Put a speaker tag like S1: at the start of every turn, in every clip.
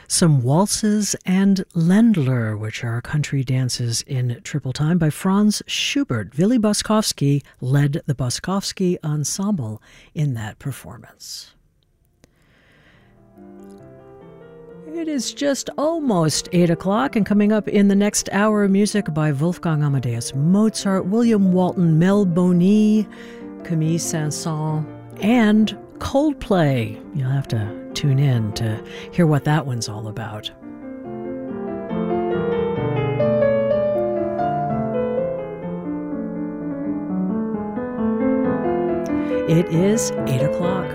S1: Some waltzes and Ländler, which are country dances in triple time by Franz Schubert. Willy Boskovsky led the Boskovsky Ensemble in that performance. It is just almost 8 o'clock, and coming up in the next hour, music by Wolfgang Amadeus Mozart, William Walton, Mel Boney, Camille Saint-Saëns, and Coldplay. You'll have to tune in to hear what that one's all about. It is 8 o'clock.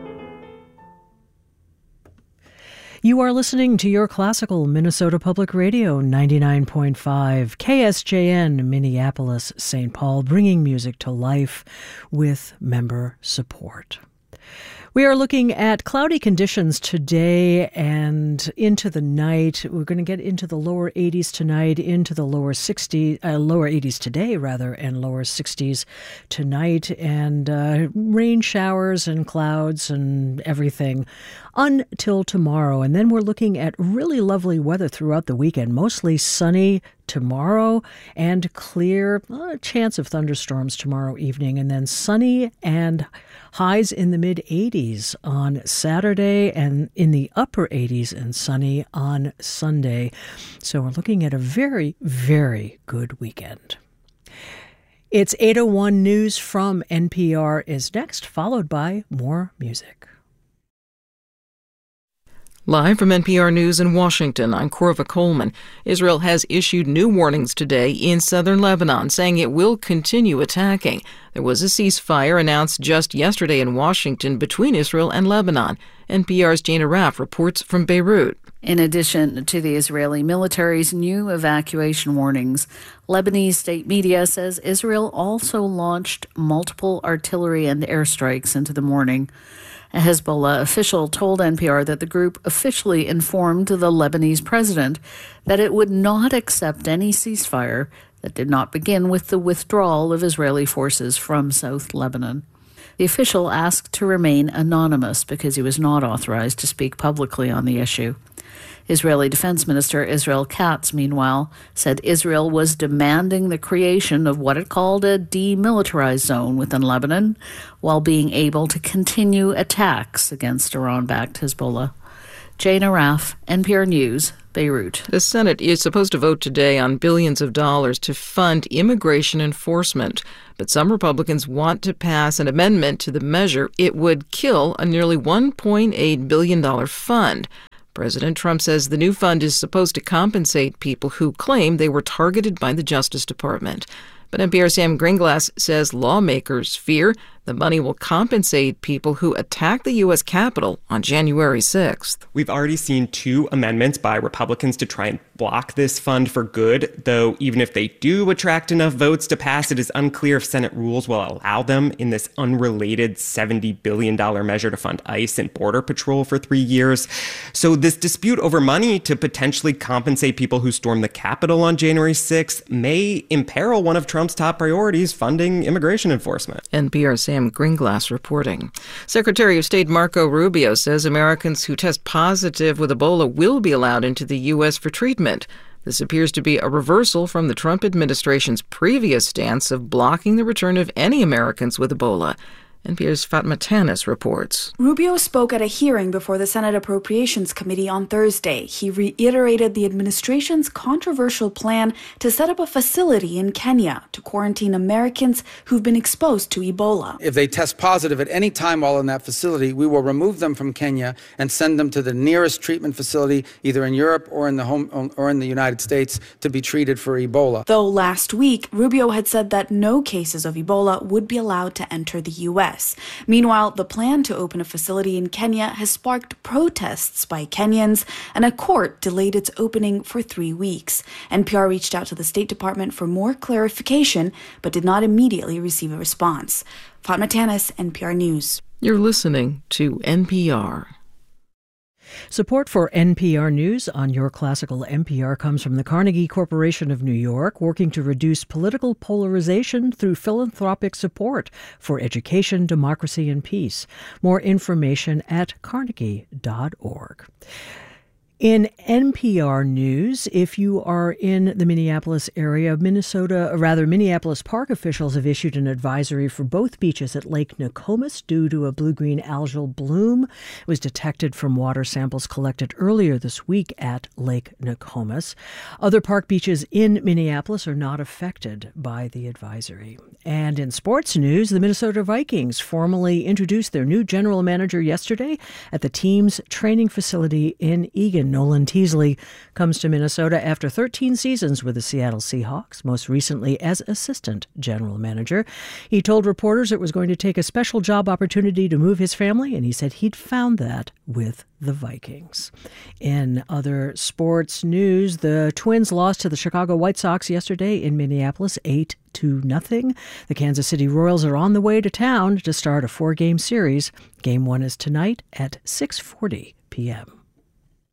S1: You are listening to your classical Minnesota Public Radio 99.5 KSJN Minneapolis, St. Paul, bringing music to life with member support. We are looking at cloudy conditions today and into the night. We're going to get into the lower 80s tonight, into the lower 80s today, and lower 60s tonight, and rain showers and clouds and everything until tomorrow. And then we're looking at really lovely weather throughout the weekend, mostly sunny tomorrow and clear, chance of thunderstorms tomorrow evening, and then sunny and highs in the mid-80s on Saturday and in the upper 80s and sunny on Sunday. So we're looking at a very, very good weekend. It's 8:01 News from NPR is next, followed by more music.
S2: Live from NPR News in Washington, I'm Corva Coleman. Israel has issued new warnings today in southern Lebanon, saying it will continue attacking. There was a ceasefire announced just yesterday in Washington between Israel and Lebanon. NPR's Jana Raff reports from Beirut.
S3: In addition to the Israeli military's new evacuation warnings, Lebanese state media says Israel also launched multiple artillery and airstrikes into the morning. A Hezbollah official told NPR that the group officially informed the Lebanese president that it would not accept any ceasefire that did not begin with the withdrawal of Israeli forces from South Lebanon. The official asked to remain anonymous because he was not authorized to speak publicly on the issue. Israeli Defense Minister Israel Katz, meanwhile, said Israel was demanding the creation of what it called a demilitarized zone within Lebanon, while being able to continue attacks against Iran-backed Hezbollah. Jana Raff, NPR News, Beirut.
S2: The Senate is supposed to vote today on billions of dollars to fund immigration enforcement, but some Republicans want to pass an amendment to the measure. It would kill a nearly $1.8 billion fund. President Trump says the new fund is supposed to compensate people who claim they were targeted by the Justice Department. But NPR's Sam Gringlas says lawmakers fear the money will compensate people who attacked the U.S. Capitol on January 6th.
S4: We've already seen 2 amendments by Republicans to try and block this fund for good, though even if they do attract enough votes to pass, it is unclear if Senate rules will allow them in this unrelated $70 billion measure to fund ICE and Border Patrol for 3 years. So this dispute over money to potentially compensate people who stormed the Capitol on January 6th may imperil one of Trump's top priorities, funding immigration enforcement.
S2: NPR's Sam Gringlas reporting. Secretary of State Marco Rubio says Americans who test positive with Ebola will be allowed into the U.S. for treatment. This appears to be a reversal from the Trump administration's previous stance of blocking the return of any Americans with Ebola. NPR's Fatma Tanis reports.
S5: Rubio spoke at a hearing before the Senate Appropriations Committee on Thursday. He reiterated the administration's controversial plan to set up a facility in Kenya to quarantine Americans who've been exposed to Ebola.
S6: If they test positive at any time while in that facility, we will remove them from Kenya and send them to the nearest treatment facility, either in Europe or in the United States, to be treated for Ebola.
S5: Though last week, Rubio had said that no cases of Ebola would be allowed to enter the U.S. Meanwhile, the plan to open a facility in Kenya has sparked protests by Kenyans, and a court delayed its opening for 3 weeks. NPR reached out to the State Department for more clarification, but did not immediately receive a response. Fatma Tanis, NPR News.
S2: You're listening to NPR.
S1: Support for NPR News on Your Classical NPR comes from the Carnegie Corporation of New York, working to reduce political polarization through philanthropic support for education, democracy, and peace. More information at carnegie.org. In NPR news, if you are in the Minneapolis area, Minneapolis park officials have issued an advisory for both beaches at Lake Nokomis due to a blue-green algal bloom. It was detected from water samples collected earlier this week at Lake Nokomis. Other park beaches in Minneapolis are not affected by the advisory. And in sports news, the Minnesota Vikings formally introduced their new general manager yesterday at the team's training facility in Eagan. Nolan Teasley comes to Minnesota after 13 seasons with the Seattle Seahawks, most recently as assistant general manager. He told reporters it was going to take a special job opportunity to move his family, and he said he'd found that with the Vikings. In other sports news, the Twins lost to the Chicago White Sox yesterday in Minneapolis 8-0. The Kansas City Royals are on the way to town to start a 4-game series. Game 1 is tonight at 6:40 p.m.